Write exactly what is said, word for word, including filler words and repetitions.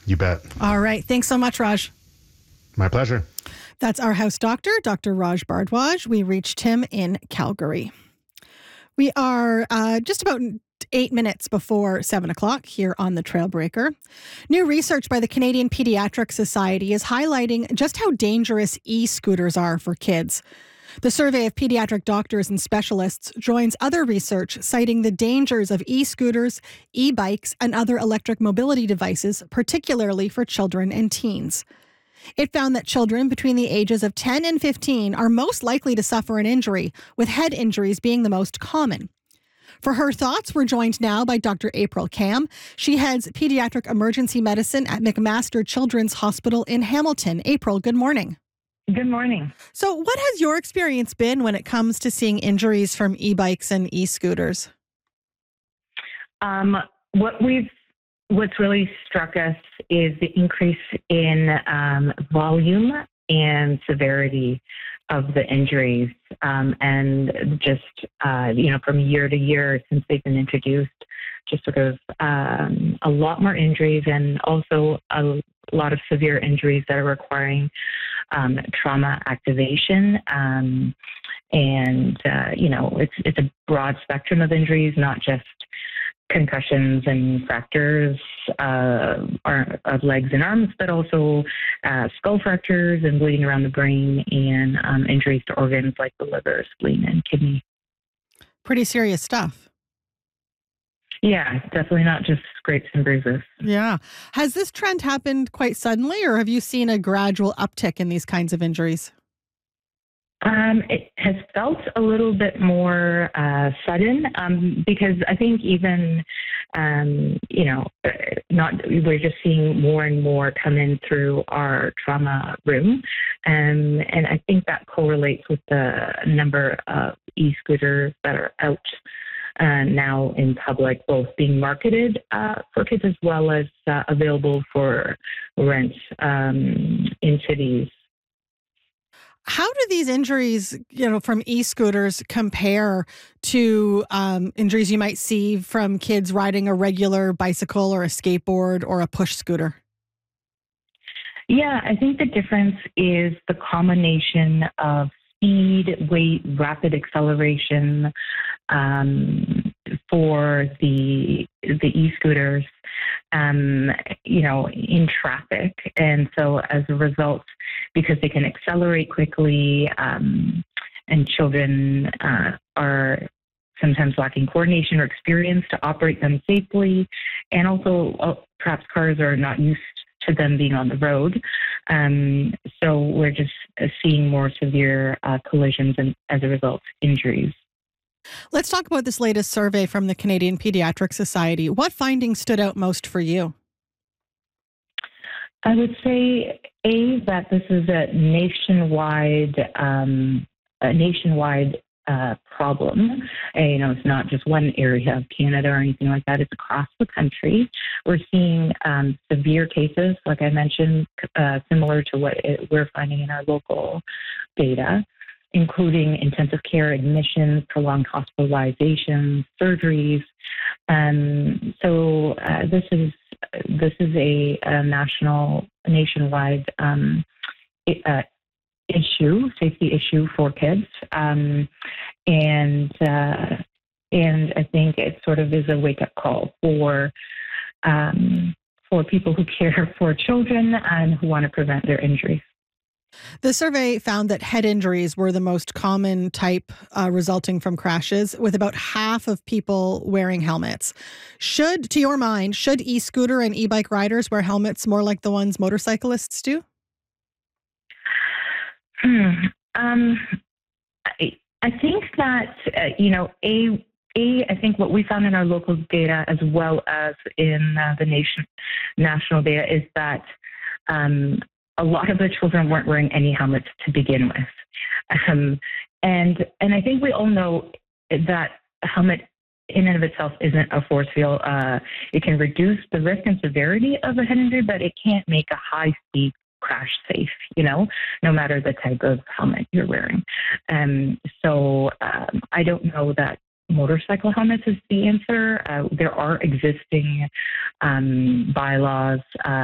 You bet. All right. Thanks so much, Raj. My pleasure. That's our house doctor, Doctor Raj Bhardwaj. We reached him in Calgary. We are uh, just about eight minutes before seven o'clock here on the Trailbreaker. New research by the Canadian Pediatric Society is highlighting just how dangerous e-scooters are for kids. The survey of pediatric doctors and specialists joins other research citing the dangers of e-scooters, e-bikes, and other electric mobility devices, particularly for children and teens. It found that children between the ages of ten and fifteen are most likely to suffer an injury, with head injuries being the most common. For her thoughts, we're joined now by Doctor April Kam. She heads pediatric emergency medicine at McMaster Children's Hospital in Hamilton. April, good morning. Good morning. So what has your experience been when it comes to seeing injuries from e-bikes and e-scooters? Um, what we've, what's really struck us is the increase in um, volume and severity of the injuries. Um, and just, uh, you know, from year to year since they've been introduced, just sort of um, a lot more injuries and also a lot of severe injuries that are requiring um, trauma activation. Um, and, uh, you know, it's, it's a broad spectrum of injuries, not just concussions and fractures uh, of legs and arms, but also uh, skull fractures and bleeding around the brain and um, injuries to organs like the liver, spleen, and kidney. Pretty serious stuff. Yeah, definitely not just scrapes and bruises. Yeah. Has this trend happened quite suddenly, or have you seen a gradual uptick in these kinds of injuries? Um, it has felt a little bit more uh, sudden um, because I think even, um, you know, not we're just seeing more and more come in through our trauma room. Um, and I think that correlates with the number of e-scooters that are out uh, now in public, both being marketed uh, for kids as well as uh, available for rent um, in cities. How do these injuries, you know, from e-scooters compare to um, injuries you might see from kids riding a regular bicycle or a skateboard or a push scooter? Yeah, I think the difference is the combination of speed, weight, rapid acceleration um, for the the e-scooters, um, you know, in traffic. And so as a result, because they can accelerate quickly um, and children uh, are sometimes lacking coordination or experience to operate them safely. And also uh, perhaps cars are not used to them being on the road. Um, so we're just uh, seeing more severe uh, collisions and as a result, injuries. Let's talk about this latest survey from the Canadian Pediatric Society. What findings stood out most for you? I would say, A, that this is a nationwide, um, a nationwide uh, problem. And, you know, it's not just one area of Canada or anything like that. It's across the country. We're seeing um, severe cases, like I mentioned, uh, similar to what it, we're finding in our local data, including intensive care admissions, prolonged hospitalizations, surgeries. Um, so uh, this is this is a, a national, nationwide um, uh, issue, safety issue for kids, um, and uh, and I think it sort of is a wake up call for um, for people who care for children and who want to prevent their injuries. The survey found that head injuries were the most common type uh, resulting from crashes, with about half of people wearing helmets. Should, to your mind, should e-scooter and e-bike riders wear helmets more like the ones motorcyclists do? Hmm. Um, I, I think that, uh, you know, a A, I think what we found in our local data as well as in uh, the nation national data is that um, a lot of the children weren't wearing any helmets to begin with. Um, and and I think we all know that a helmet in and of itself isn't a force field. Uh, it can reduce the risk and severity of a head injury, but it can't make a high-speed crash safe, you know, no matter the type of helmet you're wearing. Um, so um, I don't know that motorcycle helmets is the answer. Uh, there are existing um, bylaws uh,